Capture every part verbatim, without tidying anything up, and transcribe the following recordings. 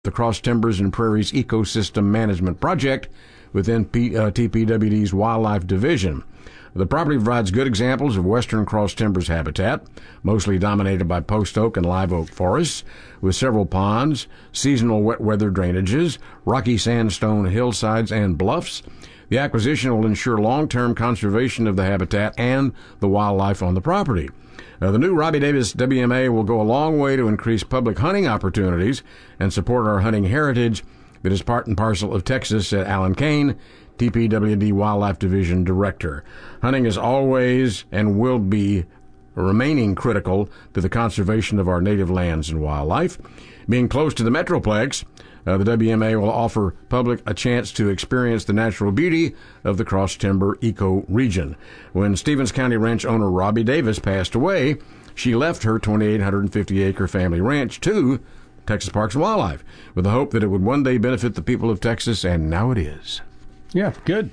the Cross Timbers and Prairies Ecosystem Management Project within P, uh, T P W D's Wildlife Division. The property provides good examples of western cross timbers habitat, mostly dominated by post oak and live oak forests, with several ponds, seasonal wet weather drainages, rocky sandstone hillsides, and bluffs. The acquisition will ensure long-term conservation of the habitat and the wildlife on the property. Uh, the new Robbie Davis W M A will go a long way to increase public hunting opportunities and support our hunting heritage that is part and parcel of Texas, said Alan Kane, T P W D Wildlife Division Director. Hunting is always and will be remaining critical to the conservation of our native lands and wildlife. Being close to the Metroplex, uh, the W M A will offer public a chance to experience the natural beauty of the Cross Timber eco-region. When Stevens County ranch owner Robbie Davis passed away, she left her two thousand eight hundred fifty acre family ranch to Texas Parks and Wildlife, with the hope that it would one day benefit the people of Texas, and now it is. Yeah, good.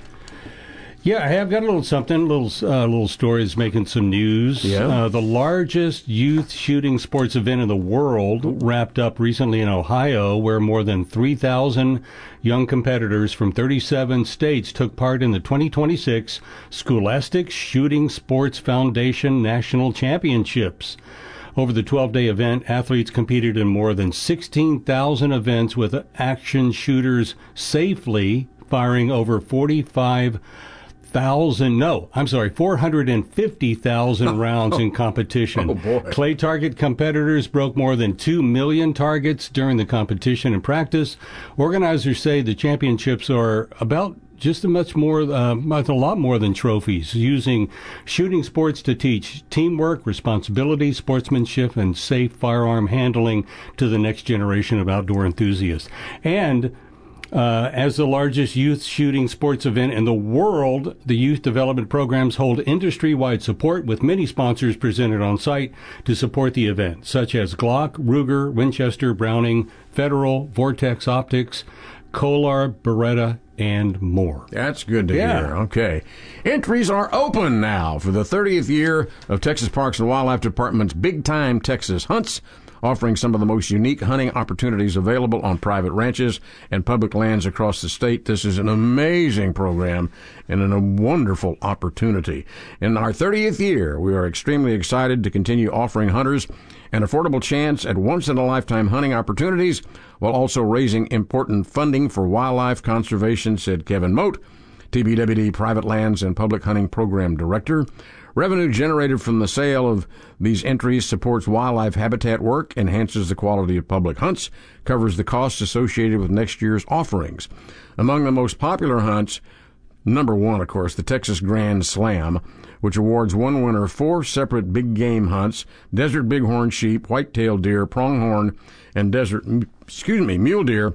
Yeah, I have got a little something, little uh, little stories making some news. Yeah. Uh, the largest youth shooting sports event in the world wrapped up recently in Ohio, where more than three thousand young competitors from thirty-seven states took part in the twenty twenty-six Scholastic Shooting Sports Foundation National Championships. Over the twelve-day event, athletes competed in more than sixteen thousand events with action shooters safely firing over forty-five thousand, no, I'm sorry, four hundred fifty thousand rounds in competition. Oh, boy. Clay target competitors broke more than two million targets during the competition and practice. Organizers say the championships are about just a much more, uh, a lot more than trophies, using shooting sports to teach teamwork, responsibility, sportsmanship, and safe firearm handling to the next generation of outdoor enthusiasts. And Uh, as the largest youth shooting sports event in the world, the youth development programs hold industry-wide support, with many sponsors presented on site to support the event, such as Glock, Ruger, Winchester, Browning, Federal, Vortex Optics, Kohler, Beretta, and more. That's good to Yeah. hear. Okay. Entries are open now for the thirtieth year of Texas Parks and Wildlife Department's Big Time Texas Hunts, offering some of the most unique hunting opportunities available on private ranches and public lands across the state. This is an amazing program and a wonderful opportunity. In our thirtieth year, we are extremely excited to continue offering hunters an affordable chance at once-in-a-lifetime hunting opportunities while also raising important funding for wildlife conservation, said Kevin Moat, T P W D Private Lands and Public Hunting Program Director. Revenue generated from the sale of these entries supports wildlife habitat work, enhances the quality of public hunts, covers the costs associated with next year's offerings. Among the most popular hunts, number one, of course, the Texas Grand Slam, which awards one winner four separate big game hunts: desert bighorn sheep, white-tailed deer, pronghorn, and desert, excuse me, mule deer.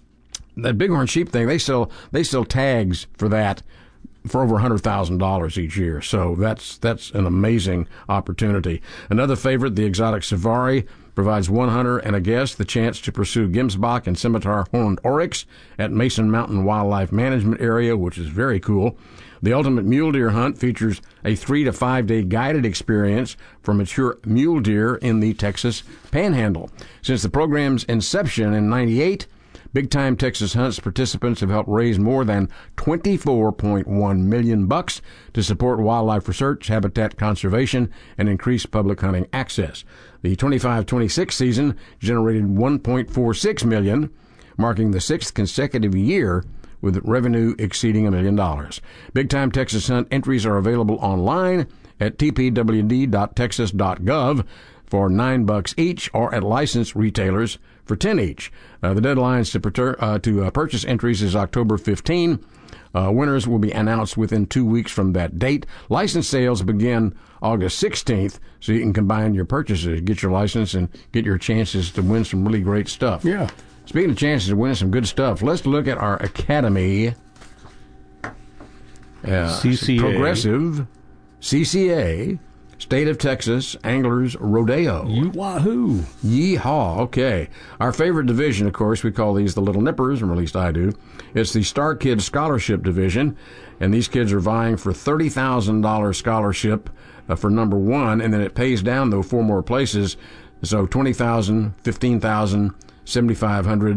That bighorn sheep thing, they sell they sell tags for that for over one hundred thousand dollars each year. So that's that's an amazing opportunity. Another favorite, the exotic safari, provides one hunter and a guest the chance to pursue Gemsbach and scimitar horned oryx at Mason Mountain Wildlife Management Area, which is very cool. The ultimate mule deer hunt features a three to five day guided experience for mature mule deer in the Texas Panhandle. Since the program's inception in ninety-eight, Big Time Texas Hunts participants have helped raise more than twenty-four point one million bucks to support wildlife research, habitat conservation, and increase public hunting access. The twenty-five twenty-six season generated one point four six million dollars, marking the sixth consecutive year with revenue exceeding a million dollars. Big Time Texas Hunt entries are available online at t p w d dot texas dot gov for nine bucks each, or at licensed retailers for ten each. Uh, the deadline to, perter, uh, to uh, purchase entries is October fifteenth. Uh, winners will be announced within two weeks from that date. License sales begin August sixteenth, so you can combine your purchases, get your license, and get your chances to win some really great stuff. Yeah. Speaking of chances of winning some good stuff, let's look at our Academy. Uh, C C A. Progressive C C A State of Texas Anglers Rodeo. You wahoo. Yeehaw. Okay. Our favorite division, of course, we call these the Little Nippers, or at least I do. It's the Star Kids Scholarship Division, and these kids are vying for thirty thousand dollars scholarship uh, for number one, and then it pays down, though, four more places. So twenty thousand dollars, fifteen thousand dollars, seventy-five hundred dollars,